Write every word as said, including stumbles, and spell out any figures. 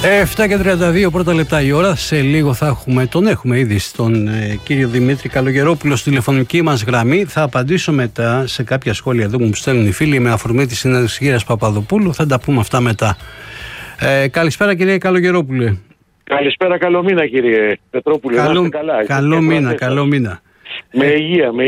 επτά και τριάντα δύο πρώτα λεπτά η ώρα. Σε λίγο θα έχουμε, τον έχουμε ήδη στον ε, κύριο Δημήτρη Καλογερόπουλο στη τηλεφωνική μας γραμμή. Θα απαντήσω μετά σε κάποια σχόλια εδώ που μου στέλνουν οι φίλοι με αφορμή τη συνέντευξη κυρίας Παπαδοπούλου. Θα τα πούμε αυτά μετά. Ε, καλησπέρα κύριε Καλογερόπουλε. Καλησπέρα, καλό μήνα κύριε Πετρόπουλε. Καλό, καλά, καλό μήνα, καλό μήνα. Με υγεία, με